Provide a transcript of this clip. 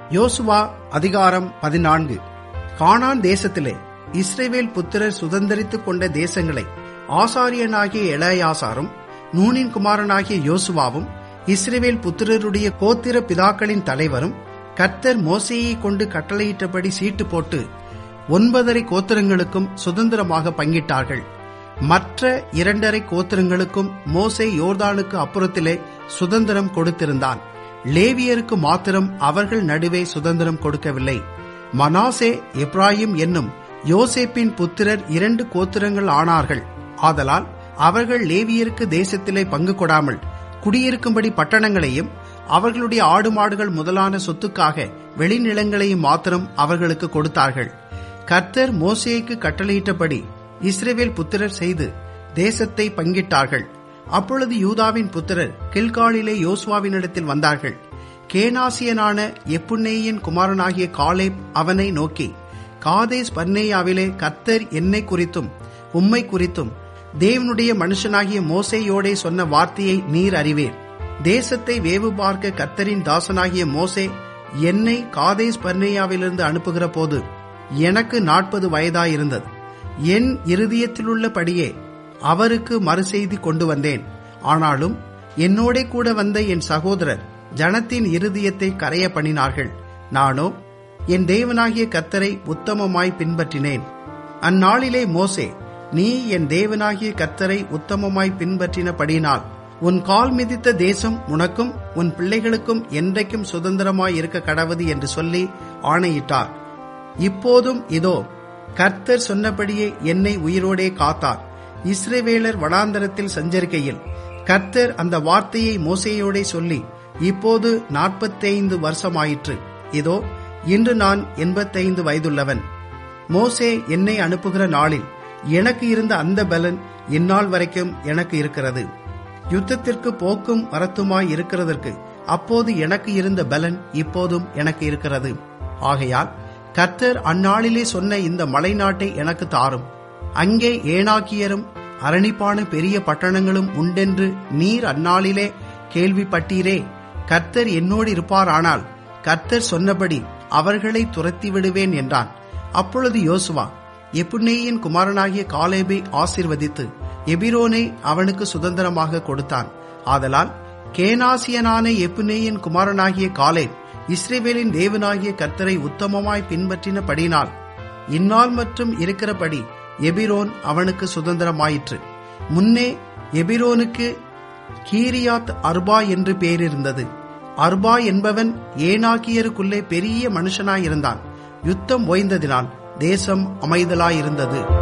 யோசுவா அதிகாரம் 14. கானான் தேசத்திலே இஸ்ரவேல் புத்திரர் சுதந்தரித்துக் கொண்ட தேசங்களை ஆசாரியனாகிய எலெயாசாரும் நூனின் குமாரனாகிய யோசுவாவும் இஸ்ரவேல் புத்திரருடைய கோத்திர பிதாக்களின் தலைவரும் கர்த்தர் மோசேயை கொண்டு கட்டளையிட்டபடி சீட்டு போட்டு 9.5 கோத்திரங்களுக்கும் சுதந்திரமாக பங்கிட்டார்கள். மற்ற 2.5 கோத்திரங்களுக்கும் மோசே யோர்தானுக்கு அப்புறத்திலே சுதந்திரம் கொடுத்திருந்தான். லேவியருக்கு மாத்திரம் அவர்கள் நடுவே சுதந்திரம் கொடுக்கவில்லை. மனாசே எப்ராயிம் என்னும் யோசேப்பின் புத்திரர் 2 கோத்திரங்கள் ஆனார்கள். ஆதலால் அவர்கள் லேவியருக்கு தேசத்திலே பங்கு கொடாமல் குடியிருக்கும்படி பட்டணங்களையும் அவர்களுடைய ஆடு மாடுகள் முதலான சொத்துக்காக வெளிநிலங்களையும் மாத்திரம் அவர்களுக்கு கொடுத்தார்கள். கர்த்தர் மோசேக்கு கட்டளையிட்டபடி இஸ்ரவேல் புத்திரர் செய்து தேசத்தை பங்கிட்டார்கள். அப்பொழுது யூதாவின் புத்திரர் கில்காலிலே யோசுவாவினிடத்தில் வந்தார்கள். கேனாசியனான எப்புன்னேயின் குமாரனாகிய காலேப் அவனை நோக்கி, காதேஸ் பர்னேயாவிலே கர்த்தர் என்னை குறித்தும் உம்மை குறித்தும் தேவனுடைய மனுஷனாகிய மோசேயோடே சொன்ன வார்த்தையை நீர் அறிவீர். தேசத்தை வேவு பார்க்க கர்த்தரின் தாசனாகிய மோசே என்னை காதேஸ் பர்னேயாவிலிருந்து அனுப்புகிற போது எனக்கு 40 வயதாயிருந்தது. என் இருதயத்திலுள்ளபடியே அவருக்கு மறுசெய்தி கொண்டு வந்தேன். ஆனாலும் என்னோடே கூட வந்த என் சகோதரர் ஜனத்தின் இருதயத்தை கரைய பண்ணினார்கள். நானோ என் தேவனாகிய கர்த்தரை உத்தமமாய் பின்பற்றினேன். அந்நாளிலே மோசே, நீ என் தேவனாகிய கர்த்தரை உத்தமமாய் பின்பற்றினபடியினால் உன் கால் மிதித்த தேசம் உனக்கும் உன் பிள்ளைகளுக்கும் என்றைக்கும் சுதந்திரமாய் இருக்க கடவது என்று சொல்லி ஆணையிட்டார். இப்போதும் இதோ கர்த்தர் சொன்னபடியே என்னை உயிரோடே காத்தார். இஸ்ரவேலர் வனாந்தரத்தில் சஞ்சரிக்கையில் கர்த்தர் அந்த வார்த்தையை மோசேயோடே சொல்லி இப்போது 45 வருஷமாயிற்று. இதோ இன்று நான் 85 வயதுள்ளவன். மோசே என்னை அனுப்புகிற நாளில் எனக்கு இருந்த அந்த பலன் இந்நாள் வரைக்கும் எனக்கு இருக்கிறது. யுத்தத்திற்கு போக்கும் வரத்துமாய் இருக்கிறதற்கு அப்போது எனக்கு இருந்த பலன் இப்போதும் எனக்கு இருக்கிறது. ஆகையால் கர்த்தர் அந்நாளிலே சொன்ன இந்த மலைநாட்டை எனக்கு தாரும். அங்கே ஏனாக்கியரும் அரணிப்பான பெரிய பட்டணங்களும் உண்டென்று நீர் அந்நாளிலே கேள்விப்பட்டீரே. கர்த்தர் என்னோடு இருப்பாரானால் கர்த்தர் சொன்னபடி அவர்களை துரத்தி விடுவேன் என்றான். அப்பொழுது யோசுவா எப்புன்னேயின் குமாரனாகிய காலேபை ஆசீர்வதித்து எபிரோனை அவனுக்கு சுதந்திரமாக கொடுத்தான். ஆதலால் கேனாசியனான எப்புன்னேயின் குமாரனாகிய காலேப் இஸ்ரவேலின் தேவனாகிய கர்த்தரை உத்தமமாய் பின்பற்றினபடினால் இந்நாள் மற்றும் இருக்கிறபடி எபிரோன் அவனுக்கு சுதந்திரமாயிற்று. முன்னே எபிரோனுக்கு கீரியாத் அர்பா என்று பெயரிருந்தது. அர்பா என்பவன் ஏனாக்கியருக்குள்ளே பெரிய மனுஷனாயிருந்தான். யுத்தம் ஓய்ந்ததினால் தேசம் அமைதலாயிருந்தது.